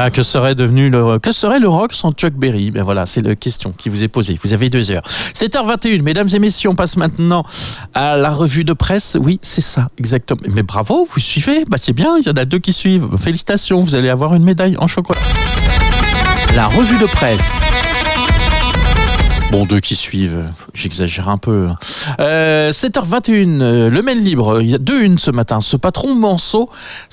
Voilà, que serait le rock sans Chuck Berry? Ben voilà, c'est la question qui vous est posée. Vous avez 2 heures. 7h21, mesdames et messieurs, on passe maintenant à la revue de presse. Oui, c'est ça, exactement. Mais bravo, vous suivez? Bah c'est bien, il y en a 2 qui suivent. Félicitations, vous allez avoir une médaille en chocolat. La revue de presse. Bon, 2 qui suivent, j'exagère un peu. 7h21, le Mail Libre, il y a 2 unes ce matin. Ce patron Manceau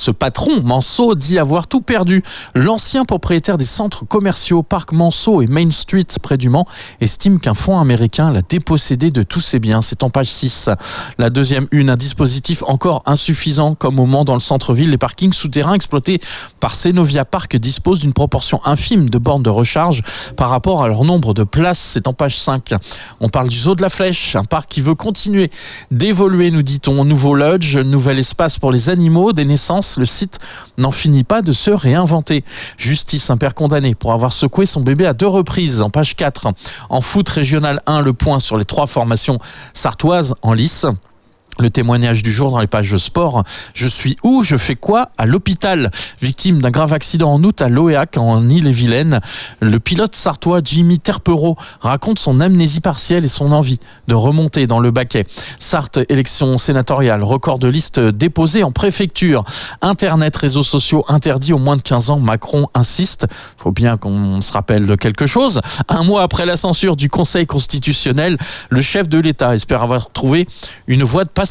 dit avoir tout perdu. L'ancien propriétaire des centres commerciaux Parc Manceau et Main Street près du Mans estime qu'un fonds américain l'a dépossédé de tous ses biens. C'est en page 6. La deuxième une, un dispositif encore insuffisant comme au Mans dans le centre-ville. Les parkings souterrains exploités par Cenovia Park disposent d'une proportion infime de bornes de recharge par rapport à leur nombre de places. C'est en page 5. On parle du Zoo de la Flèche, un parc qui veut continuer d'évoluer, nous dit-on. Nouveau lodge, nouvel espace pour les animaux, des naissances, le site n'en finit pas de se réinventer. Justice, un père condamné pour avoir secoué son bébé à 2 reprises, en page 4. En foot régional 1, le point sur les 3 formations sartoises en lice. Le témoignage du jour dans les pages de sport. Je suis où? Je fais quoi? À l'hôpital. Victime d'un grave accident en août à Loéac, en Ille-et-Vilaine. Le pilote sartois Jimmy Terpereau raconte son amnésie partielle et son envie de remonter dans le baquet. Sarthe, élection sénatoriale, record de liste déposé en préfecture. Internet, réseaux sociaux interdits aux moins de 15 ans. Macron insiste. Faut bien qu'on se rappelle de quelque chose. Un mois après la censure du Conseil constitutionnel, le chef de l'État espère avoir trouvé une voie de passage.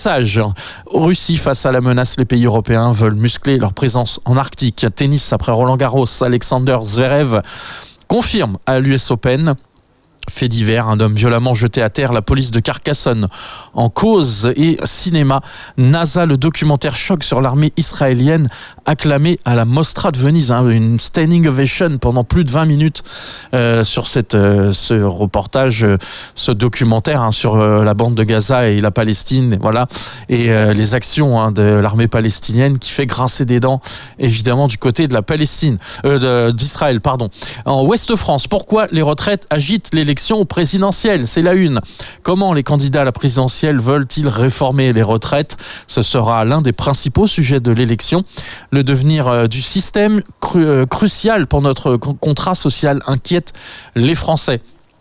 Russie face à la menace, les pays européens veulent muscler leur présence en Arctique. Tennis après Roland Garros, Alexander Zverev confirme à l'US Open. Fait divers, un homme violemment jeté à terre, la police de Carcassonne en cause. Et cinéma, NASA, le documentaire choc sur l'armée israélienne acclamé à la Mostra de Venise, une standing ovation pendant plus de 20 minutes sur ce reportage, ce documentaire sur la bande de Gaza et la Palestine, voilà, et les actions de l'armée palestinienne qui fait grincer des dents évidemment du côté de la Palestine, d'Israël, pardon. En Ouest-France, pourquoi les retraites agitent l'élection présidentielle? C'est la une. Comment les candidats à la présidentielle veulent-ils réformer les retraites? Ce sera l'un des principaux sujets de l'élection. Le devenir du système crucial pour notre contrat social inquiète les Français.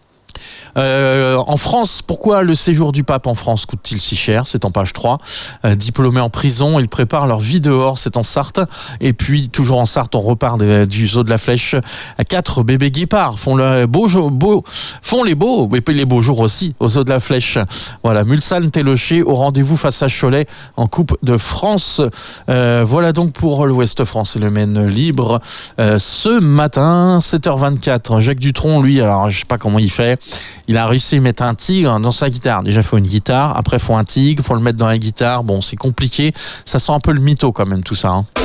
En France, pourquoi le séjour du pape en France coûte-t-il si cher? C'est en page 3. Diplômés en prison, ils préparent leur vie dehors, c'est en Sarthe. Et puis, toujours en Sarthe, on repart du Zoo de la Flèche. 4 bébés guépards font les beaux jours aussi au Zoo de la Flèche. Voilà, Mulsanne Télocher au rendez-vous face à Cholet en Coupe de France. Voilà donc pour l'Ouest France et le Maine Libre. Ce matin, 7h24, Jacques Dutronc, lui, alors je sais pas comment il fait. Il a réussi à mettre un tigre dans sa guitare. Déjà, il faut une guitare. Après, il faut un tigre. Il faut le mettre dans la guitare. Bon, c'est compliqué. Ça sent un peu le mytho quand même, tout ça.